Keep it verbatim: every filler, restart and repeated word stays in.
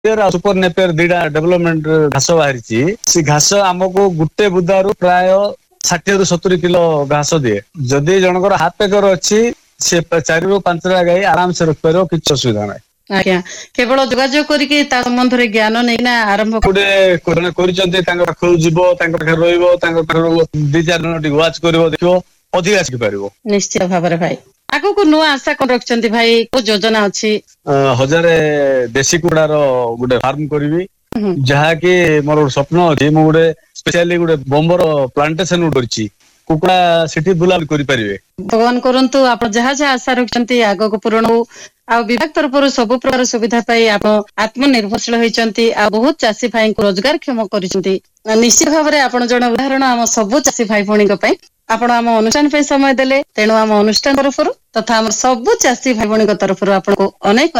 super Napier दीटा development घास बाहरी से घास आमको गुटे बुदारू प्राय षाठी रु सत्तरी किलो घास दिए जदि जनकर हाफ एकर अच्छी से चारि रु पांचटा गाई आराम से रखिपार किसी असुविधा ना आज्ञा केवल जोगाजोग करके संबंध में ज्ञान नहीं आरंभ गोटे पाखु जीव दी चार दिन वाच कर देखो अधिक आसिक पार निश्चित भाव में भाई आगो को नुआ आशा कर रखिंट भाई को योजना अच्छी हजार देशी कुड़ार गोटे फार्म करी जहाँकि मोर स्वप्न अच्छी मु गोटे स्पेशली गोटे बंबर प्लांटेशन करी कुकुड़ा सेठी बुलाबुली करि परिबे भगवान करंतु आप जहाँ जहाँ आशा रखिंट आगो को पूर्ण हो आ विभाग तरफ सब प्रकार सुविधा पाई आप आत्मनिर्भरशील होती बहुत चाषी भाई को रोजगार क्षम कर निश्चित भाव में आप जन उदाहरण आम सब चाषी भाई भाई आपण आम अनुष्ठान पे समय देले तेणु आम अनुष्ठान तरफ तथा आम सब चाषी भाई भाई तरफ आपको अनेक